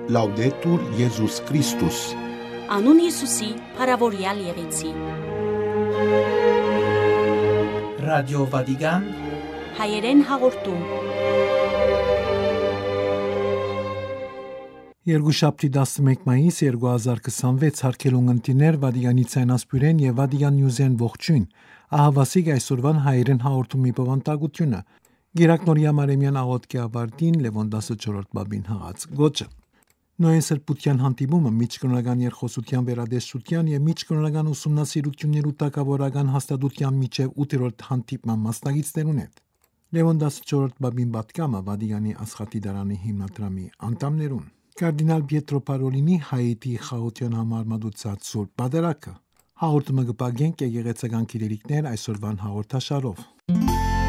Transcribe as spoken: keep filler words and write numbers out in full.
Laudetur Jesus Christus. Անուն Հիսուսի, փառավորյալ եղեցի։ Ռադիո Վատիկան հայերեն հաղորդում։ Երկուշաբթի տասնմեկ մայիս երկու հազար քսանվեց հարկելուն ընտիներ Վատիկանի ցայնասպյուրեն եւ Վատիկան Նյուզեն ողջույն։ Ահավասիկ այսօրվան հայերեն հաղորդումի բովանդակությունը։ Գերակնորիա Մարեմյան աղոթքի ավարտին Լևոն տասնչորրորդ բաբին հղած գոչը։ Նոյեն սրբության հանդիպումը միջկրոնական երկխոսության վերադեսության եւ միջկրոնական ուսումնասիրություններու տակավորական հաստատության միջև ութերորդ հանդիպման մասնակիցներուն հետ։ Լևոն տասնչորրորդ բաբին պատկամը Վատիկանի Ասխատի դարանի հիմնադրամի անդամներուն։ Կարդինալ Պիետրո Պարոլինի Հայիթի խաղաղության համար մատուցած սուրբ պատարագը։ Հաղորդումը կպագենք եկեղեցական գիրերիկներ այսօրվան հաղորդաշարով։